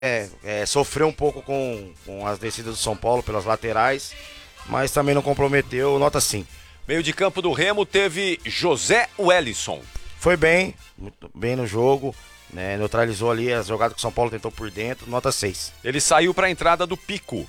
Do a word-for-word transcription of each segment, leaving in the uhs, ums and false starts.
é, é, sofreu um pouco com, com as descidas do São Paulo pelas laterais, mas também não comprometeu, nota cinco. Meio de campo do Remo teve José Wellison. Foi bem, muito bem no jogo, né, neutralizou ali as jogadas que o São Paulo tentou por dentro, nota seis. Ele saiu para a entrada do Pico.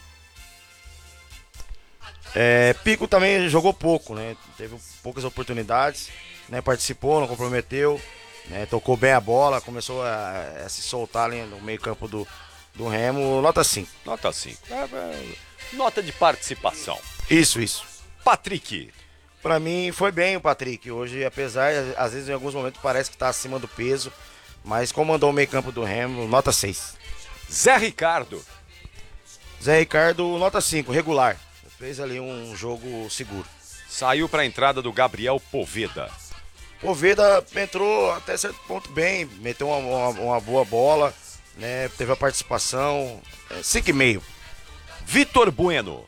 É, Pico também jogou pouco, né, teve poucas oportunidades, né, participou, não comprometeu, né, tocou bem a bola, começou a, a se soltar ali no meio campo do, do Remo, nota cinco. Nota cinco. É, é, nota de participação. Isso, isso. Patrick. Pra mim foi bem o Patrick. Hoje, apesar, às vezes em alguns momentos parece que tá acima do peso, mas comandou o meio campo do Remo, nota seis. Zé Ricardo. Zé Ricardo, nota cinco, regular. Fez ali um jogo seguro. Saiu para a entrada do Gabriel Poveda. Poveda entrou até certo ponto bem, meteu uma, uma, uma boa bola, né? Teve a participação, cinco e meio. Vitor Bueno.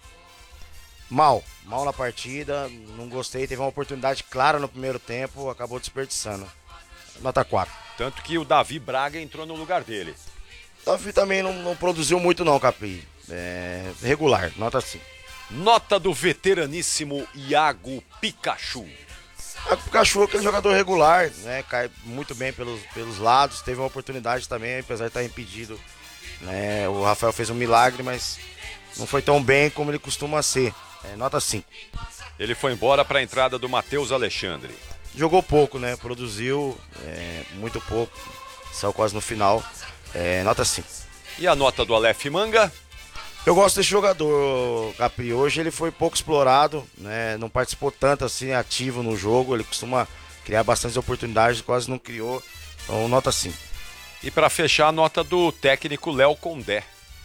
Mal, mal na partida, não gostei, teve uma oportunidade clara no primeiro tempo, acabou desperdiçando. Nota quatro. Tanto que o Davi Braga entrou no lugar dele. Davi também não, não produziu muito não, Capri. É, regular, nota cinco. Nota do veteraníssimo Iago Pikachu. O Pikachu é aquele jogador regular, né? Cai muito bem pelos, pelos lados, teve uma oportunidade também, apesar de estar impedido. Né? O Rafael fez um milagre, mas não foi tão bem como ele costuma ser. É, nota cinco. Ele foi embora para a entrada do Matheus Alexandre. Jogou pouco, né? Produziu é, muito pouco, saiu quase no final. É, nota cinco. E a nota do Aleph Manga? Eu gosto desse jogador, Capri. Hoje ele foi pouco explorado, né? Não participou tanto assim ativo no jogo. Ele costuma criar bastantes oportunidades, quase não criou. Então, nota cinco. E para fechar, a nota do técnico Léo Condé.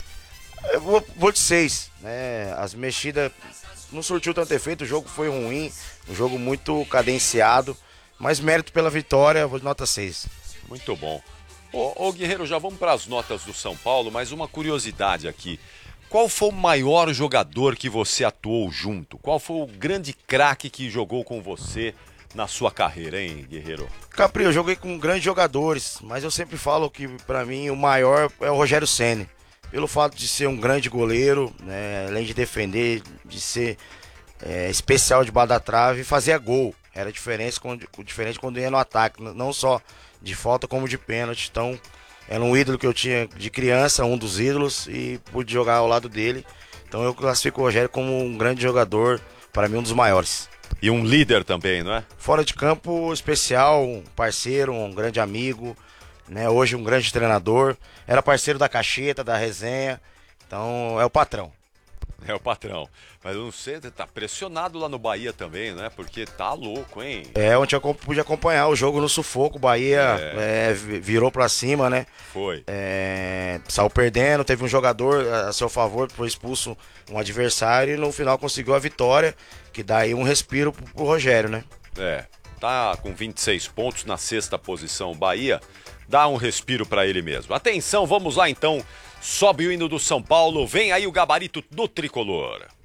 Eu vou, vou de seis, né? As mexidas não surtiu tanto efeito, o jogo foi ruim, um jogo muito cadenciado, mas mérito pela vitória, vou de nota seis. Muito bom. Ô, ô Guerreiro, já vamos para as notas do São Paulo, mas uma curiosidade aqui. Qual foi o maior jogador que você atuou junto? Qual foi o grande craque que jogou com você na sua carreira, hein, Guerreiro? Capri, eu joguei com grandes jogadores, mas eu sempre falo que pra mim o maior é o Rogério Ceni. Pelo fato de ser um grande goleiro, né, além de defender, de ser é, especial debaixo da trave e fazia gol. Era diferente quando, diferente quando ia no ataque, não só de falta como de pênalti. Então, era um ídolo que eu tinha de criança, um dos ídolos, e pude jogar ao lado dele. Então eu classifico o Rogério como um grande jogador, para mim um dos maiores. E um líder também, não é? Fora de campo, especial, um parceiro, um grande amigo, né? Hoje um grande treinador. Era parceiro da Cacheta, da resenha. Então é o patrão. É o patrão. Mas eu não sei, tá pressionado lá no Bahia também, né? Porque tá louco, hein? É, ontem eu pude acompanhar o jogo no sufoco. O Bahia é. É, virou pra cima, né? Foi. É, saiu perdendo, teve um jogador a seu favor, foi expulso um adversário e no final conseguiu a vitória, que dá aí um respiro pro, pro Rogério, né? É, tá com vinte e seis pontos na sexta posição Bahia, dá um respiro pra ele mesmo. Atenção, vamos lá então, sobe o hino do São Paulo, vem aí o gabarito do Tricolor.